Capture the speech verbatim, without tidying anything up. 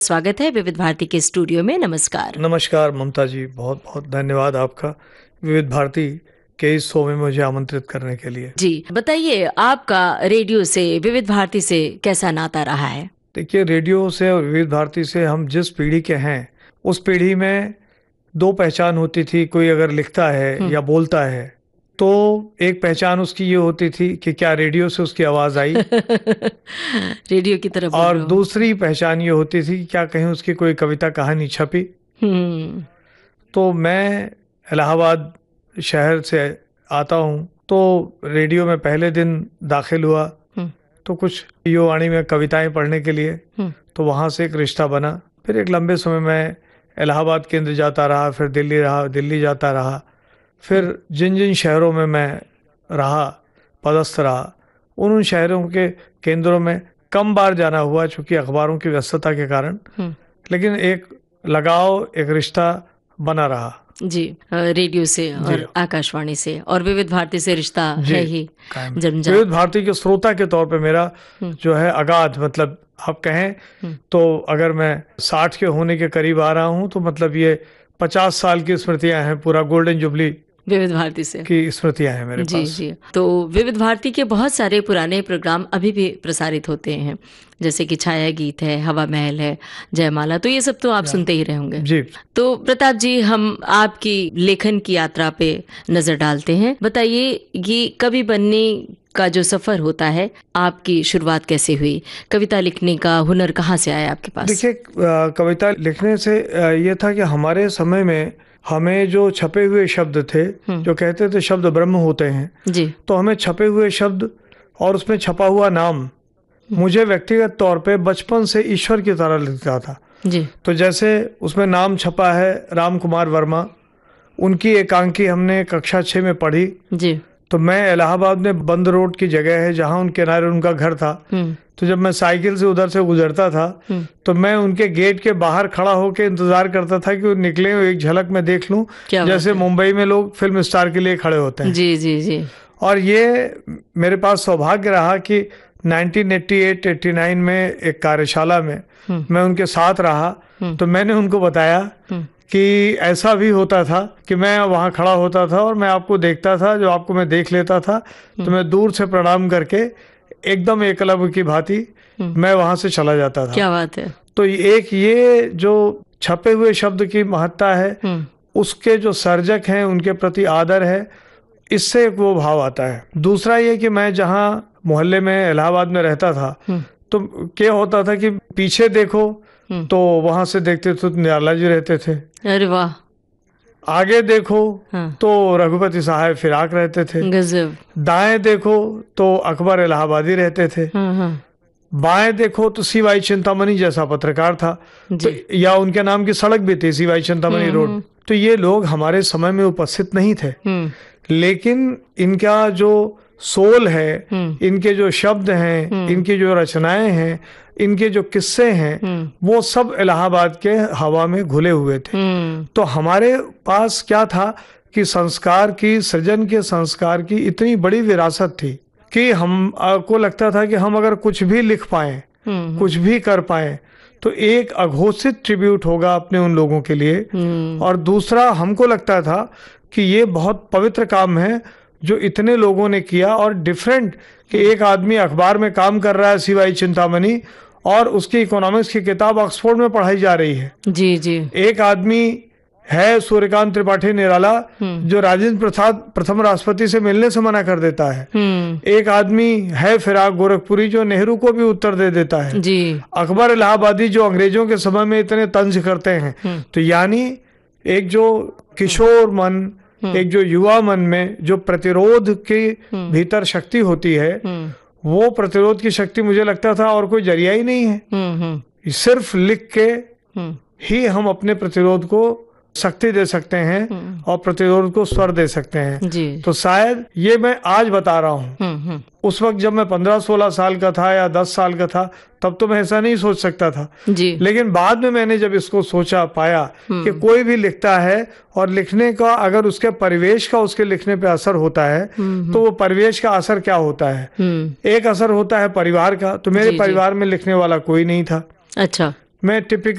स्वागत है विविध भारती के स्टूडियो में। नमस्कार। नमस्कार ममता जी, बहुत बहुत धन्यवाद आपका विविध भारती के इस शो में मुझे आमंत्रित करने के लिए। जी बताइए, आपका रेडियो से, विविध भारती से कैसा नाता रहा है? देखिए, रेडियो से और विविध भारती से हम जिस पीढ़ी के हैं उस पीढ़ी में दो पहचान होती थी। कोई अगर लिखता है या बोलता है तो एक पहचान उसकी ये होती थी कि क्या रेडियो से उसकी आवाज आई रेडियो की तरफ। और दूसरी पहचान ये होती थी कि क्या कहीं उसकी कोई कविता कहानी छपी। हम्म। तो मैं इलाहाबाद शहर से आता हूँ, तो रेडियो में पहले दिन दाखिल हुआ तो कुछ युवाणी में कविताएं पढ़ने के लिए, तो वहाँ से एक रिश्ता बना। फिर एक लंबे समय में इलाहाबाद केंद्र जाता रहा, फिर दिल्ली रहा, दिल्ली जाता रहा। फिर जिन जिन शहरों में मैं रहा, पदस्थ रहा, उन उन शहरों के केंद्रों में कम बार जाना हुआ चूँकि अखबारों की व्यस्तता के कारण, लेकिन एक लगाव, एक रिश्ता बना रहा जी। रेडियो से और आकाशवाणी से और विविध भारती से रिश्ता है ही जन्मजात। विविध भारती के श्रोता के तौर पे मेरा जो है अगाध, मतलब आप कहें तो अगर मैं साठ के होने के करीब आ रहा हूँ तो मतलब ये पचास साल की स्मृतियां हैं, पूरा गोल्डन जुबली विविध भारती से की स्मृतियां हैं मेरे जी पास। जी। तो विविध भारती के बहुत सारे पुराने प्रोग्राम अभी भी प्रसारित होते हैं, जैसे कि छाया गीत है, हवा महल है, जयमाला, तो ये सब तो आप सुनते ही रहे होंगे जी। तो प्रताप जी, हम आपकी लेखन की यात्रा पे नजर डालते हैं। बताइए, ये कवि बनने का जो सफर होता है, आपकी शुरुआत कैसे हुई? कविता लिखने का हुनर कहाँ से आया आपके पास? देखिए, कविता लिखने से ये था कि हमारे समय में हमें जो छपे हुए शब्द थे, जो कहते थे शब्द ब्रह्म होते हैं जी, तो हमें छपे हुए शब्द और उसमें छपा हुआ नाम मुझे व्यक्तिगत तौर पे बचपन से ईश्वर की तरह लगता था जी। तो जैसे उसमें नाम छपा है राम कुमार वर्मा, उनकी एकांकी हमने कक्षा छः में पढ़ी जी। तो मैं इलाहाबाद में बंद रोड की जगह है जहाँ उन किनारे उनका घर था, तो जब मैं साइकिल से उधर से गुजरता था तो मैं उनके गेट के बाहर खड़ा होकर इंतजार करता था कि वो निकले, एक झलक मैं देख लूं, जैसे मुंबई में लोग फिल्म स्टार के लिए खड़े होते हैं। जी जी जी। और ये मेरे पास सौभाग्य रहा कि nineteen eighty eight eighty nine में एक कार्यशाला में मैं उनके साथ रहा, तो मैंने उनको बताया कि ऐसा भी होता था कि मैं वहाँ खड़ा होता था और मैं आपको देखता था, जो आपको मैं देख लेता था तो मैं दूर से प्रणाम करके एकदम एकलव्य की भांति मैं वहाँ से चला जाता था। क्या बात है। तो एक ये जो छपे हुए शब्द की महत्ता है, उसके जो सर्जक हैं उनके प्रति आदर है, इससे एक वो भाव आता है। दूसरा ये कि मैं जहाँ मोहल्ले में इलाहाबाद में रहता था तो क्या होता था कि पीछे देखो तो वहां से देखते तो निराला जी रहते थे, अरे वाह। आगे देखो हाँ। तो रघुपति साहब फिराक रहते थे, गजब। दाएं देखो तो अकबर इलाहाबादी रहते थे, हाँ हाँ। बाएं देखो तो सीवाई चिंतामणि जैसा पत्रकार था, तो या उनके नाम की सड़क भी थी सीवाई चिंतामणि रोड। तो ये लोग हमारे समय में उपस्थित नहीं थे, लेकिन इनका जो सोल है, इनके जो शब्द हैं, इनकी जो रचनाएं हैं, इनके जो किस्से हैं, वो सब इलाहाबाद के हवा में घुले हुए थे। तो हमारे पास क्या था कि संस्कार की, सृजन के संस्कार की इतनी बड़ी विरासत थी कि हम को लगता था कि हम अगर कुछ भी लिख पाए, कुछ भी कर पाए तो एक अघोषित ट्रिब्यूट होगा अपने उन लोगों के लिए। और दूसरा, हमको लगता था कि ये बहुत पवित्र काम है जो इतने लोगों ने किया, और डिफरेंट कि एक आदमी अखबार में काम कर रहा है सीवाई चिंतामणि और उसकी इकोनॉमिक्स की किताब ऑक्सफोर्ड में पढ़ाई जा रही है। जी जी। एक आदमी है सूर्यकांत त्रिपाठी निराला जो राजेंद्र प्रसाद प्रथम राष्ट्रपति से मिलने से मना कर देता है। एक आदमी है फिराक गोरखपुरी जो नेहरू को भी उत्तर दे देता है जी। अकबर इलाहाबादी जो अंग्रेजों के समय में इतने तंज करते हैं। तो यानी एक जो किशोर मन, एक जो युवा मन में जो प्रतिरोध के भीतर शक्ति होती है, वो प्रतिरोध की शक्ति मुझे लगता था और कोई जरिया ही नहीं है। सिर्फ लिख के ही हम अपने प्रतिरोध को शक्ति दे सकते हैं और प्रतिरोध को स्वर दे सकते हैं जी। तो शायद ये मैं आज बता रहा हूँ, उस वक्त जब मैं पंद्रह सोलह साल का था या दस साल का था तब तो मैं ऐसा नहीं सोच सकता था जी। लेकिन बाद में मैंने जब इसको सोचा, पाया कि कोई भी लिखता है और लिखने का अगर उसके परिवेश का उसके लिखने पे असर होता है तो वो परिवेश का असर क्या होता है। एक असर होता है परिवार का, तो मेरे परिवार में लिखने वाला कोई नहीं था। अच्छा। मैं टिपिकल